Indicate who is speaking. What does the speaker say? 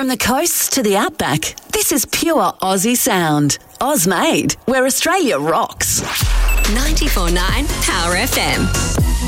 Speaker 1: From the coast to the outback, this is pure Aussie sound. Oz-made, where Australia rocks.
Speaker 2: 94.9 Power FM.